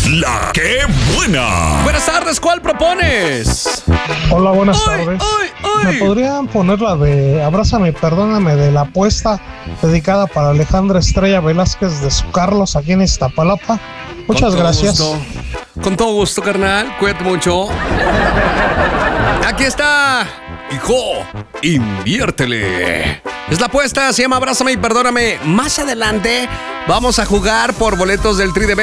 La que buena. Buenas tardes, ¿cuál propones? Hola, buenas tardes. ¿Me podrían poner la de Abrázame y Perdóname de la apuesta dedicada para Alejandra Estrella Velázquez de su Carlos aquí en Iztapalapa? Muchas gracias. Con todo gusto, carnal. Cuídate mucho. Aquí está. Hijo, inviértele. Es la apuesta, se llama Abrázame y Perdóname. Más adelante vamos a jugar por boletos del Tri de